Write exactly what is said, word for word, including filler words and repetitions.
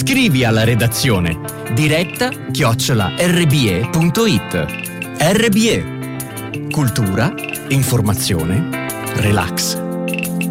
Scrivi alla redazione diretta chiocciola erre bi e punto it. R B E. Cultura, informazione, relax.